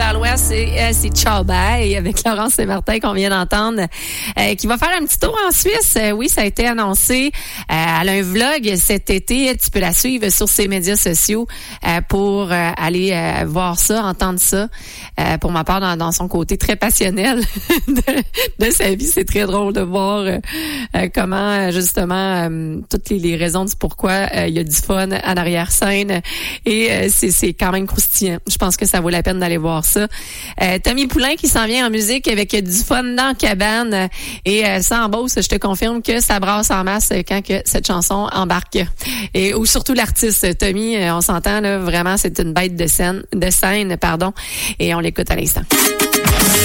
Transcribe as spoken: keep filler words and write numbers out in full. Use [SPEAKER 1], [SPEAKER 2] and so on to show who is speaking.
[SPEAKER 1] vers l'ouest, c'est, euh, c'est Ciao Bye avec Laurence et Martin qu'on vient d'entendre, euh, qui va faire un petit tour en Suisse. Euh, oui, ça a été annoncé. Euh, elle a un vlog cet été. Tu peux la suivre sur ses médias sociaux euh, pour euh, aller euh, voir ça, entendre ça. Euh, pour ma part, dans, dans son côté très passionnel de, de sa vie, c'est très drôle de voir euh, euh, comment, justement, euh, toutes les, les raisons du pourquoi euh, il y a du fun en arrière-scène. Et euh, c'est, c'est quand même croustillant. Je pense que ça vaut la peine d'aller voir ça. Euh, Tommy Poulain qui s'en vient en musique avec du fun dans la cabane. Et euh, sans Beauce, je te confirme que ça brasse en masse quand que cette chanson embarque. Et ou surtout l'artiste Tommy, euh, on s'entend là, vraiment, c'est une bête de scène, de scène, pardon. Et on l'écoute à l'instant.